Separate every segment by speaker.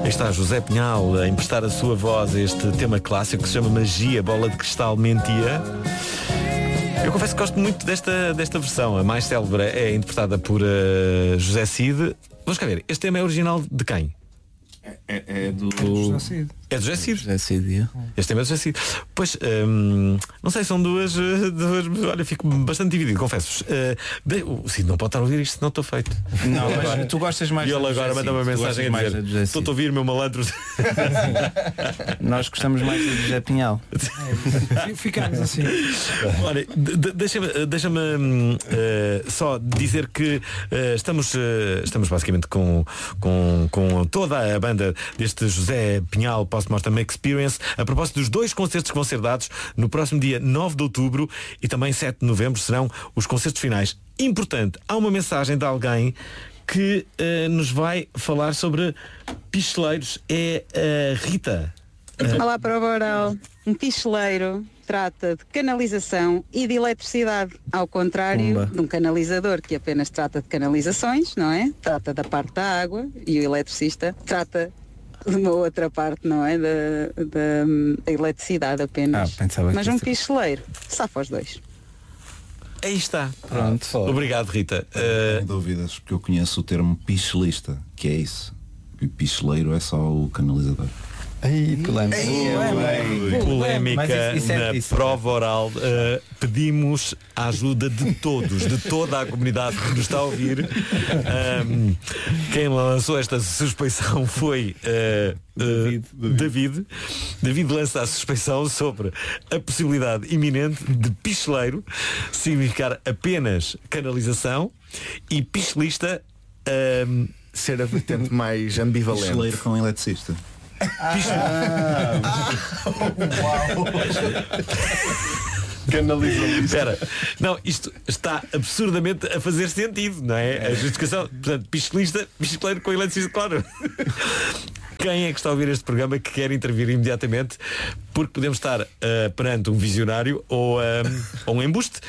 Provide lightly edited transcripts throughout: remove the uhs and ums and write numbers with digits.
Speaker 1: está José Pinhal a emprestar a sua voz a este tema clássico que se chama Magia, Bola de Cristal Mentia. Eu confesso que gosto muito desta versão. A mais célebre é interpretada por José Cid. Vamos cá ver, este tema é original de quem?
Speaker 2: É do
Speaker 1: José Cid. É do José Cid.
Speaker 3: José Cid.
Speaker 1: Este tema é do José Cid. Pois, não sei, são duas. Olha, fico bastante dividido, confesso-vos. O Cid não pode estar a ouvir isto, não estou feito.
Speaker 3: Não, mas tu gostas mais.
Speaker 1: E ele agora manda uma mensagem a dizer: estou a ouvir, meu malandro.
Speaker 3: Nós gostamos mais do José Pinhal.
Speaker 4: Ficamos assim.
Speaker 1: Olha, deixa-me só dizer que estamos basicamente com toda a banda deste José Pinhal Post-Mortem Experience a propósito dos 2 concertos que vão ser dados no próximo dia 9 de outubro e também 7 de novembro serão os concertos finais. Importante, há uma mensagem de alguém que nos vai falar sobre picheleiros. É a Rita.
Speaker 5: Olá para o Boral. Um picheleiro trata de canalização e de eletricidade, ao contrário de um canalizador que apenas trata de canalizações, não é? Trata da parte da água, e o eletricista trata de uma outra parte, não é? Da eletricidade apenas. Mas um picheleiro safa os 2.
Speaker 1: Aí está.
Speaker 3: Pronto.
Speaker 1: Obrigado, Rita.
Speaker 2: Não dúvidas, porque eu conheço o termo pichelista, que é isso. E picheleiro é só o canalizador.
Speaker 1: Polémica na prova oral. Pedimos a ajuda de todos, de toda a comunidade que nos está a ouvir. Quem lançou esta suspeição foi David. David lança a suspeição sobre a possibilidade iminente de picheleiro significar apenas canalização e pichelista
Speaker 6: ser a vertente mais ambivalente.
Speaker 2: Picheleiro com eletricista.
Speaker 1: Espera, não, isto está absurdamente a fazer sentido, não é? A justificação, portanto, picheleiro com eletricista, claro. Quem é que está a ouvir este programa que quer intervir imediatamente? Porque podemos estar perante um visionário ou um embuste.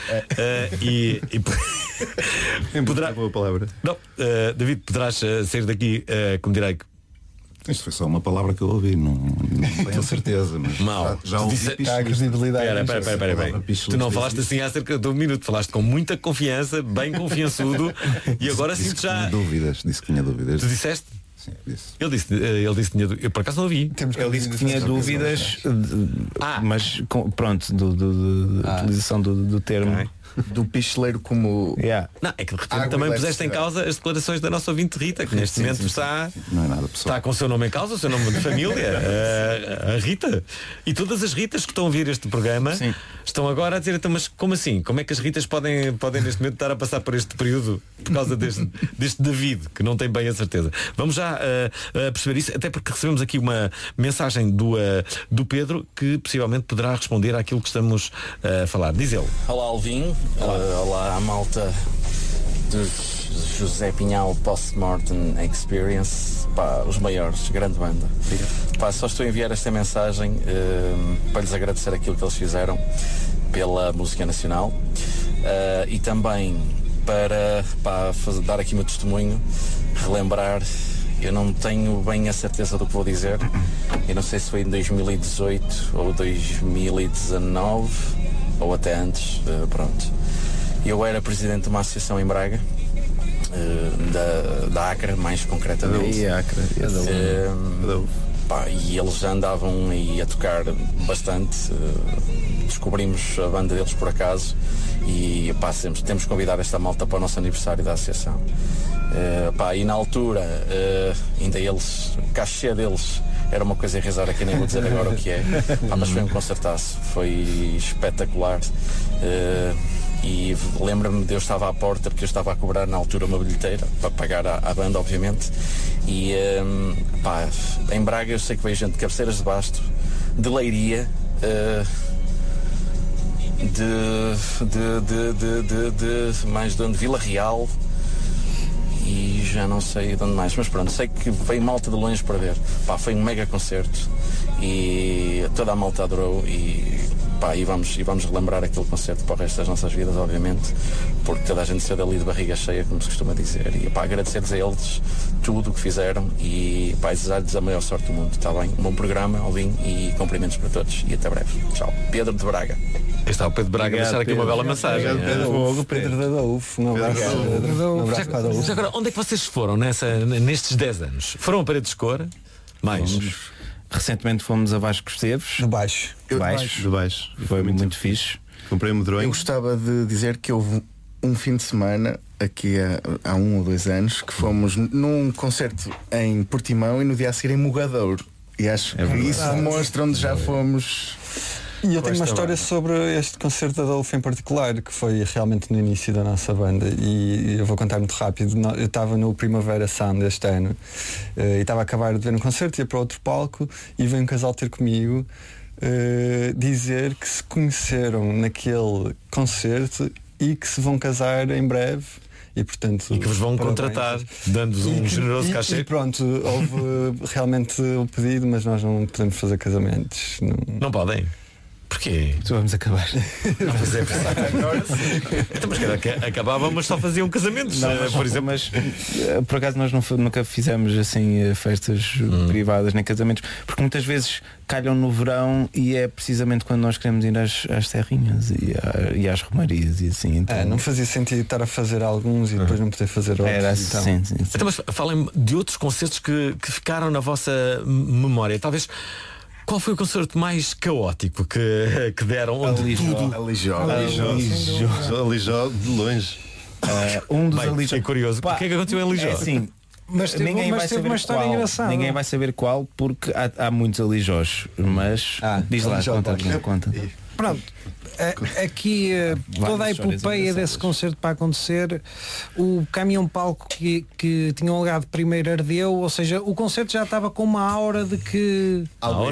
Speaker 6: Poderá boa palavra.
Speaker 1: Não, David, poderás sair daqui, como direi.
Speaker 2: Isto foi só uma palavra que eu ouvi, não tenho certeza, mas já ouvi
Speaker 6: credibilidade.
Speaker 1: Espera. Tu não falaste assim há cerca de 1 minuto, falaste com muita confiança, bem confiançudo, e agora sinto já.
Speaker 2: Disse que tinha dúvidas.
Speaker 1: Tu disseste?
Speaker 2: Sim, disse.
Speaker 1: Ele disse que tinha dúvidas. Eu por acaso não ouvi.
Speaker 3: Ele disse que tinha dúvidas, mas pronto, da utilização do termo.
Speaker 1: Okay.
Speaker 6: Do picheleiro como...
Speaker 1: Não, é que de repente também puseste em causa as declarações da nossa ouvinte Rita, que neste momento está com o seu nome em causa, o seu nome de família, a Rita. E todas as Ritas que estão a ouvir este programa estão agora a dizer, então, mas como assim? Como é que as Ritas podem neste momento estar a passar por este período por causa deste David, que não tem bem a certeza? Vamos já perceber isso, até porque recebemos aqui uma mensagem do Pedro, que possivelmente poderá responder àquilo que estamos a falar. Diz ele.
Speaker 7: Olá, Alvin. Olá, a malta do José Pinhal Post-Mortem Experience. Pá, os maiores, grande banda. Pá, só estou a enviar esta mensagem para lhes agradecer aquilo que eles fizeram pela música nacional e também para dar aqui o meu testemunho, relembrar. Eu não tenho bem a certeza do que vou dizer. Eu não sei se foi em 2018 ou 2019 ou até antes. Pronto. Eu era presidente de uma associação em Braga, da Acre, mais concretamente. E eles andavam aí a tocar bastante. Descobrimos a banda deles por acaso e temos convidado esta malta para o nosso aniversário da associação. E na altura ainda eles, o cachê deles era uma coisa irrisória que nem vou dizer agora o que é. Mas foi um concertaço, foi espetacular. E lembro-me de eu estava à porta, porque eu estava a cobrar na altura uma bilheteira para pagar à banda, obviamente. E em Braga eu sei que veio gente de Cabeceiras de Basto, de Leiria, de mais de onde, Vila Real, e já não sei de onde mais, mas pronto, sei que veio malta de longe para ver. Foi um mega concerto e toda a malta adorou e e vamos relembrar aquele concerto para o resto das nossas vidas, obviamente, porque toda a gente saiu dali de barriga cheia, como se costuma dizer. E agradecer-lhes a eles tudo o que fizeram e desejar-lhes a maior sorte do mundo. Está bem? Um bom programa, Alvin, e cumprimentos para todos e até breve. Tchau. Pedro de Braga.
Speaker 1: Está o Pedro Braga a deixar aqui uma bela mensagem.
Speaker 3: Pedro da Daúf.
Speaker 1: Agora, onde é que vocês foram nestes 10 anos? Foram a Paredes de Cor? Mais?
Speaker 3: Recentemente fomos a Vasco Esteves.
Speaker 4: Do Baixo.
Speaker 3: Foi muito fixe.
Speaker 6: Comprei medronho.
Speaker 2: Eu gostava de dizer que houve um fim de semana, aqui há 1 ou 2 anos, que fomos num concerto em Portimão e no dia a seguir em Mogadouro. E acho que isso demonstra onde já fomos.
Speaker 8: E eu tenho uma história sobre este concerto da Adolfo em particular, que foi realmente no início da nossa banda, e eu vou contar muito rápido. Eu estava no Primavera Sound este ano e estava a acabar de ver um concerto, ia para outro palco e veio um casal ter comigo dizer que se conheceram naquele concerto e que se vão casar em breve. E, portanto,
Speaker 1: que vos vão contratar, dando-vos um generoso cachê.
Speaker 8: E pronto, houve realmente o pedido, mas nós não podemos fazer casamentos.
Speaker 1: Não podem? Porquê?
Speaker 3: Então vamos acabar.
Speaker 1: Não fazer então, mas acabava, mas só faziam casamentos. Por exemplo.
Speaker 3: Mas por acaso nós nunca fizemos assim festas privadas nem casamentos, porque muitas vezes calham no verão e é precisamente quando nós queremos ir às terrinhas e às romarias e assim. Então...
Speaker 8: não fazia sentido estar a fazer alguns e depois não poder fazer outros.
Speaker 3: Era assim, sim.
Speaker 1: Então, mas falem de outros concertos que ficaram na vossa memória. Talvez. Qual foi o concerto mais caótico que deram? Onde
Speaker 6: Alijó de longe.
Speaker 3: Um dos Alijó.
Speaker 1: É curioso. O que é que aconteceu em Alijó?
Speaker 3: Assim,
Speaker 4: mas ninguém vai saber uma história
Speaker 3: qual.
Speaker 4: engraçada.
Speaker 3: Ninguém vai saber qual, porque há muitos Alijós. Mas diz lá, conta.
Speaker 4: Pronto. Aqui toda a epopeia desse concerto para acontecer, o caminhão palco que tinham alugado primeiro ardeu, ou seja, o concerto já estava com uma aura de que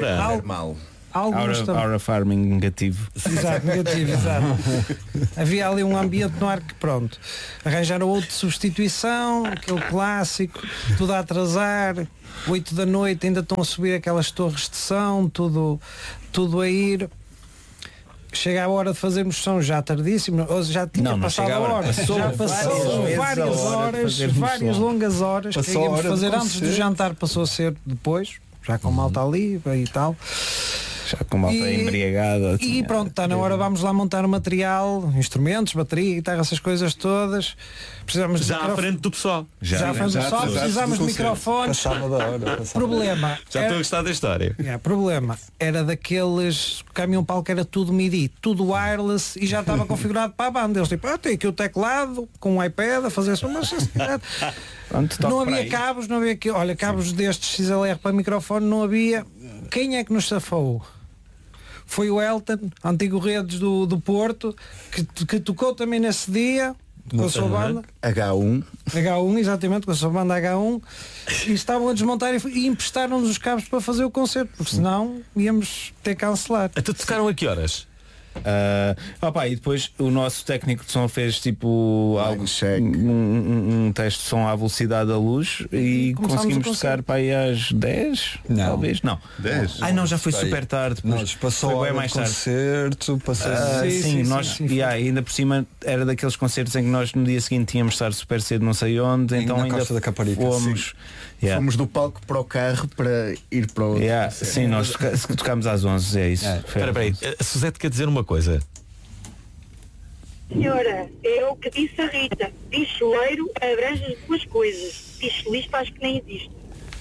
Speaker 3: Aura farming negativo.
Speaker 4: Exato, negativo, exato. Havia ali um ambiente no ar que pronto. Arranjaram outro de substituição, aquele clássico, tudo a atrasar, 8 da noite ainda estão a subir aquelas torres de som, tudo a ir. Chega a hora de fazermos som já tardíssimo, ou já tinha passado a hora. Já passou várias longas horas que íamos fazer antes do jantar, passou a ser depois, já com malta ali e tal.
Speaker 3: Já com malta embriagada.
Speaker 4: E pronto, está na hora, vamos lá montar o material, instrumentos, bateria, guitarra, essas coisas todas. Precisamos
Speaker 1: já à frente do pessoal.
Speaker 4: Já à frente do pessoal, precisamos de microfones. Problema.
Speaker 1: Já estou a gostar da história.
Speaker 4: Problema era daqueles caminhão palco, era tudo MIDI, tudo wireless e já estava configurado para a banda. Eles tipo, tem aqui o teclado com um iPad a fazer som, mas não havia cabos, não havia aqui, olha, cabos destes XLR para microfone, não havia. Quem é que nos safou? Foi o Elton, antigo Redes do Porto, que tocou também nesse dia com a sua banda
Speaker 2: H1,
Speaker 4: exatamente, com a sua banda H1, e estavam a desmontar e emprestaram-nos os cabos para fazer o concerto, porque senão íamos ter que cancelar.
Speaker 1: Até tocaram a que horas?
Speaker 3: E depois o nosso técnico de som fez tipo um teste de som à velocidade da luz e conseguimos tocar para aí às 10, talvez não
Speaker 6: 10.
Speaker 3: Não, já foi super tarde.
Speaker 8: Nós passou bem mais concerto,
Speaker 3: sim, ainda por cima era daqueles concertos em que nós no dia seguinte tínhamos de estar super cedo não sei onde, então ainda
Speaker 8: da Caparica,
Speaker 3: fomos.
Speaker 2: Fomos do palco para o carro para ir para o outro.
Speaker 3: Sim, nós tocámos às 11, é isso.
Speaker 1: Espera aí, a Suzete quer dizer uma coisa.
Speaker 9: Senhora, é o que disse a Rita. Pistoleiro abrange as duas coisas. Pistolista acho que nem existe.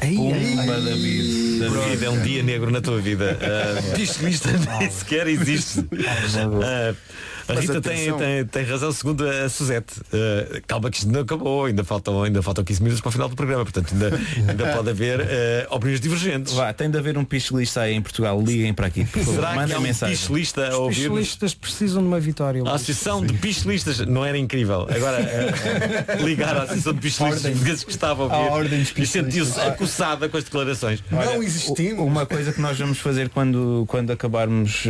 Speaker 1: David, é um dia negro na tua vida. Pistolista nem sequer existe. A Rita tem razão, segundo a Suzete. Calma que isto não acabou, ainda faltam 15 minutos para o final do programa, portanto ainda pode haver opiniões divergentes.
Speaker 3: Tem de haver um pichelista aí em Portugal, liguem para aqui, por favor.
Speaker 1: Será que é um pichelista a ouvir?
Speaker 4: Os pichelistas precisam de uma vitória.
Speaker 1: A Associação de Pichelistas não era incrível. Agora ligar à Associação de Pichelistas portugueses que estava a ouvir e sentiu-se acossada com as declarações.
Speaker 2: Não existimos.
Speaker 3: Uma coisa que nós vamos fazer quando acabarmos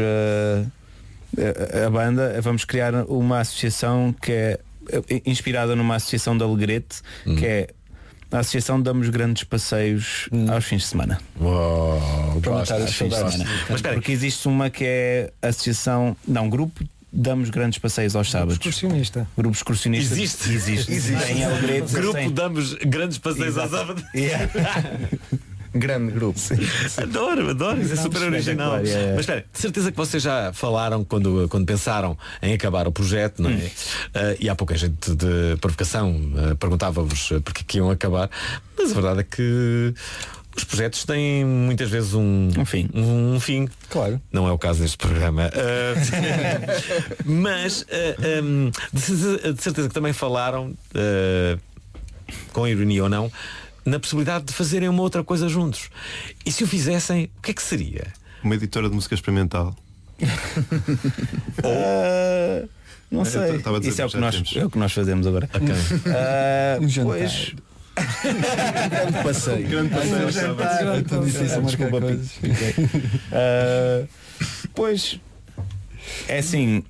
Speaker 3: a banda, vamos criar uma associação que é inspirada numa associação de Alegrete, que é na associação damos grandes passeios aos fins de semana.
Speaker 8: Para matar as saudades.
Speaker 3: Mas porque existe uma que é associação, não, grupo, damos grandes passeios aos sábados. Grupo excursionista.
Speaker 1: Existe.
Speaker 3: Em Alegrete,
Speaker 1: grupo damos grandes passeios aos sábados.
Speaker 2: Grande grupo.
Speaker 1: Adoro, isso é super original. Mas espera, de certeza que vocês já falaram quando pensaram em acabar o projeto, não é? E há pouca gente de provocação perguntava-vos porque que iam acabar, mas a verdade é que os projetos têm muitas vezes um fim.
Speaker 8: Claro.
Speaker 1: Não é o caso deste programa. Mas de certeza que também falaram, com ironia ou não, na possibilidade de fazerem uma outra coisa juntos. E se o fizessem, o que é que seria?
Speaker 10: Uma editora de música experimental.
Speaker 3: Não sei. Isso é o que nós fazemos agora.
Speaker 8: Okay.
Speaker 3: Pois.
Speaker 2: Grande passeio.
Speaker 3: Pois é assim.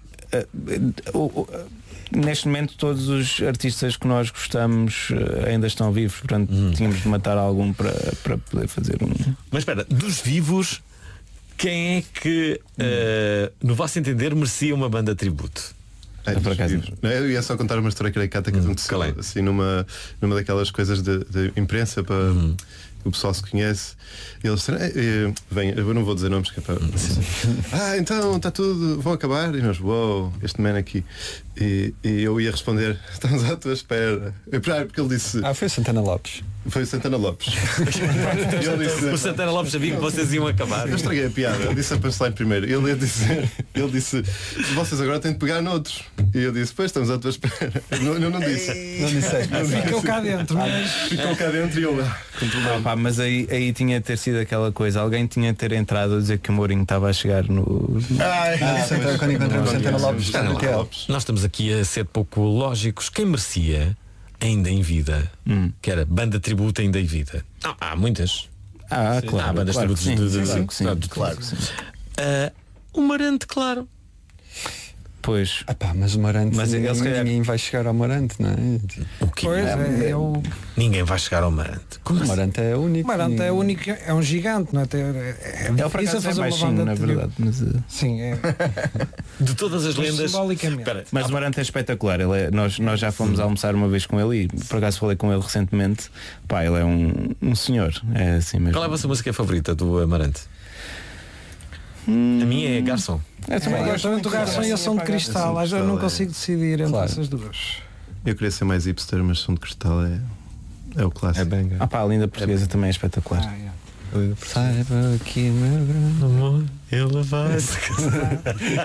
Speaker 3: Neste momento todos os artistas que nós gostamos ainda estão vivos, portanto tínhamos de matar algum para poder fazer um.
Speaker 1: Mas espera, dos vivos, quem é que no vosso entender merecia uma banda tributo?
Speaker 10: Eu ia só contar uma história caricata que aconteceu assim, numa daquelas coisas de imprensa para o pessoal se conhece. E eles disseram, vem, eu não vou dizer nomes que é para então está tudo, vão acabar. E nós, este man aqui. E eu ia responder, estamos à tua espera. Porque ele disse,
Speaker 8: foi o Santana Lopes.
Speaker 10: Foi o Santana Lopes.
Speaker 1: O Santana Lopes sabia que vocês iam acabar.
Speaker 10: Eu estraguei a piada, eu disse a punchline primeiro. Ele disse, vocês agora têm de pegar noutros. E eu disse, pois estamos à tua espera. Não disse.
Speaker 8: Não disseste.
Speaker 4: Ficou cá dentro.
Speaker 10: Ficou cá dentro e eu
Speaker 3: mas aí tinha de ter sido aquela coisa. Alguém tinha de ter entrado a dizer que o Mourinho estava a chegar no.
Speaker 8: Quando encontramos Santana Lopes.
Speaker 1: Nós estamos aqui a ser pouco lógicos. Quem merecia ainda em vida, que era banda tributo ainda em vida? Há muitas.
Speaker 3: Claro.
Speaker 1: Há bandas tributos
Speaker 2: Claro.
Speaker 1: O Marante, claro.
Speaker 3: Pois.
Speaker 8: Mas o Marante, ninguém vai chegar ao Marante, não é?
Speaker 1: O quê?
Speaker 4: Pois
Speaker 1: Ninguém vai chegar ao Marante.
Speaker 8: O Marante é único.
Speaker 4: O Marante é único, é um gigante, não é?
Speaker 3: É difícil fazer uma banda, na verdade. Mas,
Speaker 4: sim, é.
Speaker 1: De todas as lendas.
Speaker 3: Mas o Marante é espetacular. Nós já fomos almoçar uma vez com ele e por acaso falei com ele recentemente. Ele é um senhor. É assim mesmo.
Speaker 1: Qual é a vossa música favorita do Amarante? A minha é Garçom.
Speaker 4: Eu também gosto muito do Garçom e a Som de Cristal. Eu não consigo decidir entre essas duas.
Speaker 10: Eu queria ser mais hipster, mas Som de Cristal é o clássico.
Speaker 3: É bem. A linda portuguesa também é espetacular. Saiba que meu grande
Speaker 1: amor, ele vai se casar.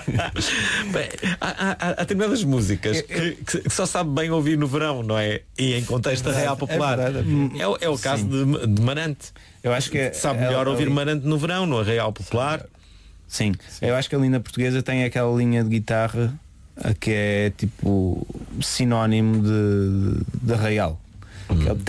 Speaker 1: Há determinadas músicas que só sabe bem ouvir no verão, não é? E em contexto real popular. É o caso de Marante.
Speaker 3: Eu acho que
Speaker 1: sabe melhor ouvir Marante no verão, no Arraial Popular.
Speaker 3: Sim. Eu acho que a linda portuguesa tem aquela linha de guitarra que é tipo sinónimo de Arraial. Que é o...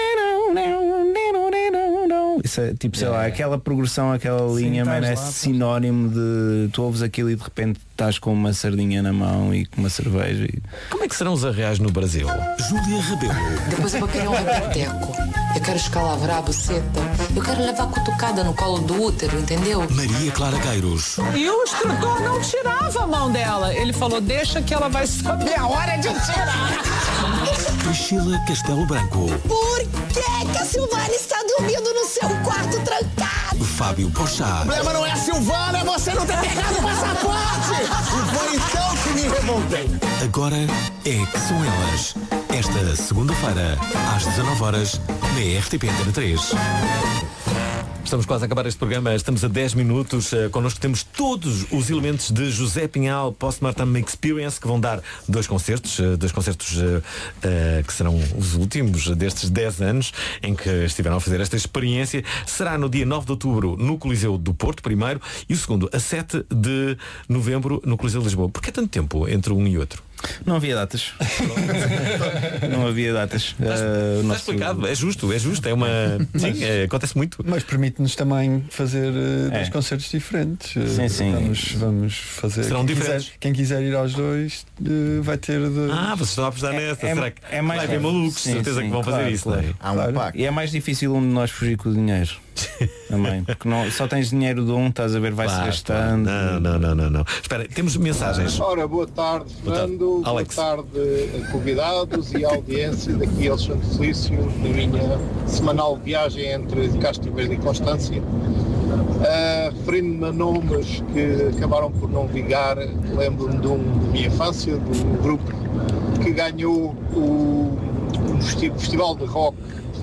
Speaker 3: Isso é tipo, sei lá, aquela progressão, aquela linha, é sinónimo de tu ouves aquilo e de repente estás com uma sardinha na mão e com uma cerveja.
Speaker 1: Como é que serão os arraiais no Brasil?
Speaker 11: Júlia Rebelo. Depois eu vou querer um repeteco. Eu quero escalavrar a buceta. Eu quero levar cutucada no colo do útero, entendeu? Maria Clara Queiros.
Speaker 12: E o instrutor não tirava a mão dela. Ele falou, deixa que ela vai saber a hora de tirar.
Speaker 11: Priscila Castelo Branco.
Speaker 13: Por que a Silvana está dormindo no seu quarto trancado?
Speaker 11: Fábio Pochá.
Speaker 14: O problema não é a Silvana, é você não ter pegado o passaporte. E foi então que me revoltei.
Speaker 11: Agora é que são elas. Esta segunda-feira, às 19h, na RTP Antena 3.
Speaker 1: Estamos quase a acabar este programa, estamos a 10 minutos. Connosco temos todos os elementos de José Pinhal Post-Mortem Experience, que vão dar dois concertos que serão os últimos destes 10 anos em que estiveram a fazer esta experiência. Será no dia 9 de outubro no Coliseu do Porto, primeiro, e o segundo a 7 de novembro no Coliseu de Lisboa. Por que tanto tempo entre um e outro?
Speaker 3: Não havia datas. Não havia datas.
Speaker 1: Está explicado, é justo, é uma. Sim, acontece muito.
Speaker 8: Mas permite-nos também fazer dois concertos diferentes.
Speaker 3: Sim.
Speaker 8: Vamos fazer.
Speaker 1: Serão diferentes.
Speaker 8: Quem quiser ir aos dois vai ter de.
Speaker 1: Vocês estão a apostar nessa. Será que vai haver malucos? Certeza que vão fazer isso.
Speaker 3: E é mais difícil um de nós fugir com o dinheiro. Também, porque só tens dinheiro de um, estás a ver, vai-se gastando.
Speaker 1: Não. Espera, temos mensagens.
Speaker 15: Ora, boa tarde, Fernando. Boa tarde, convidados e audiência daqui Alexandre Felício, na minha semanal viagem entre Castro Verde e Constância. Referindo-me a nomes que acabaram por não vingar, lembro-me de minha infância, de um grupo que ganhou o Festival de Rock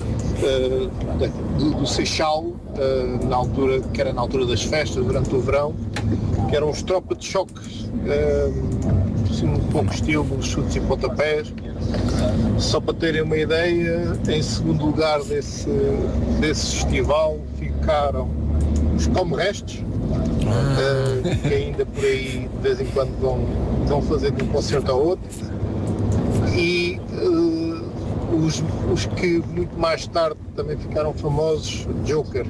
Speaker 15: do Seixal, que era na altura das festas, durante o verão, que eram os Tropa de Choque, assim, um pouco estilo chutes e pontapés. Só para terem uma ideia, em segundo lugar desse festival ficaram os Como Restos, que ainda por aí de vez em quando vão fazer de um concerto ao outro, e os que muito mais tarde também ficaram famosos, Joker.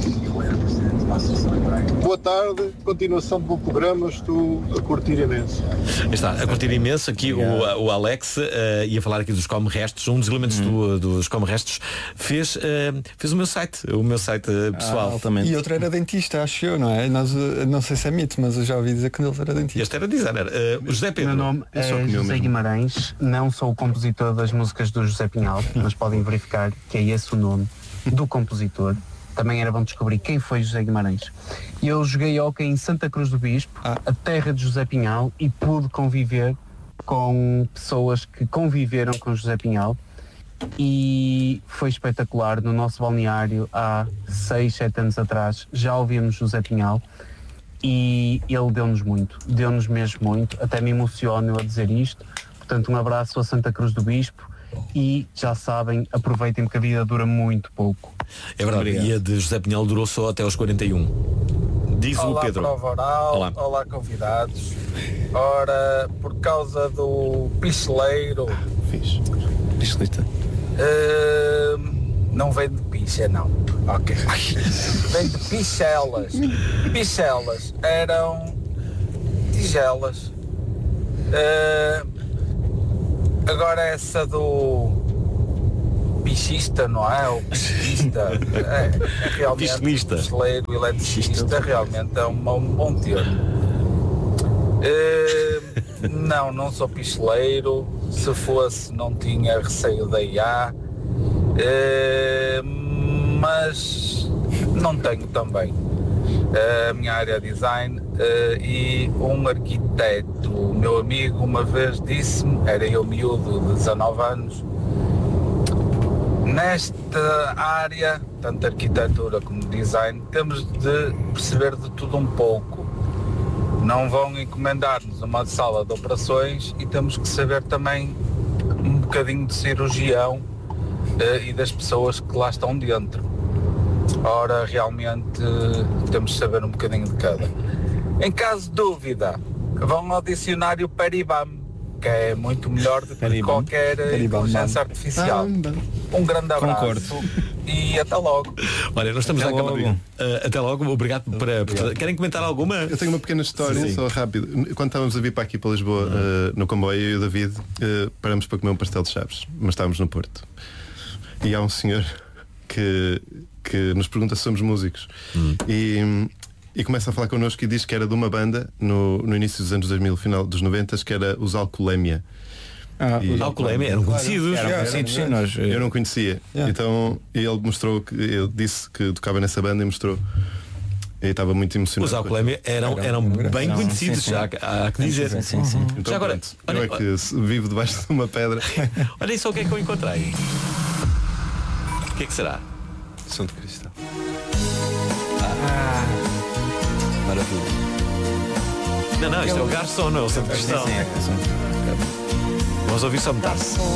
Speaker 15: Boa tarde, continuação de bom programa, estou a curtir imenso.
Speaker 1: Está a curtir imenso aqui o Alex ia falar aqui dos Come Restos. Um dos elementos dos Come Restos fez o meu site pessoal.
Speaker 8: E outro era dentista, acho eu, não é? Não sei se é mito, mas eu já ouvi dizer que ele era dentista.
Speaker 1: Este era designer. O José Pedro.
Speaker 16: Meu nome é José Guimarães, não sou o compositor das músicas do José Pinhal, mas podem verificar que é esse o nome do compositor. Também era bom descobrir quem foi José Guimarães. Eu joguei hóquei em Santa Cruz do Bispo, a terra de José Pinhal, e pude conviver com pessoas que conviveram com José Pinhal, e foi espetacular. No nosso balneário, há 6, 7 anos atrás, já ouvíamos José Pinhal, e ele deu-nos mesmo muito, até me emociono a dizer isto. Portanto, um abraço a Santa Cruz do Bispo, e já sabem, aproveitem porque a vida dura muito pouco.
Speaker 1: É verdade. Obrigado. E a de José Pinhal durou só até aos 41. Diz o Pedro.
Speaker 17: Olá, convidados. Ora, por causa do picheleiro.
Speaker 3: Pichelista.
Speaker 17: Não vem de picha, não. Ok. Vem de pichelas. Pichelas eram tigelas. Agora essa do pichista, não é? O pichista é realmente picheleiro, eletricista, realmente é um bom termo. Não sou picheleiro. Se fosse, não tinha receio da IA, mas não tenho também. A minha área é design, e um arquiteto, meu amigo, uma vez disse-me, era eu miúdo de 19 anos, nesta área, tanto arquitetura como design, temos de perceber de tudo um pouco. Não vão encomendar-nos uma sala de operações e temos que saber também um bocadinho de cirurgião e das pessoas que lá estão dentro. Ora, realmente temos de saber um bocadinho de cada. Em caso de dúvida, vão ao dicionário Peribam, que é muito melhor do que qualquer inteligência artificial. Um grande abraço. Concordo. E até logo.
Speaker 1: Olha, nós estamos a acabar. Até logo, obrigado por... Querem comentar alguma?
Speaker 10: Eu tenho uma pequena história, só rápido. Quando estávamos a vir para aqui para Lisboa, no comboio, eu e o David paramos para comer um pastel de chaves, mas estávamos no Porto. E há um senhor que nos pergunta se somos músicos e começa a falar connosco e diz que era de uma banda no início dos anos 2000, final dos 90, que era os Alcoolemia.
Speaker 1: Os Alcoolemia eram conhecidos.
Speaker 10: Eu não conhecia. Então ele mostrou que ele disse que tocava nessa banda e mostrou. E estava muito emocionado.
Speaker 1: Os Alcoolemia eram bem conhecidos, já há que dizer.
Speaker 10: Então, já agora, eu é que vivo debaixo de uma pedra.
Speaker 1: Olha só o que é que eu encontrei. O que é que será?
Speaker 10: Som de cristal.
Speaker 1: Maravilha. Não, isto é o garçom, não é o som de cristal. Vamos ouvir só metade.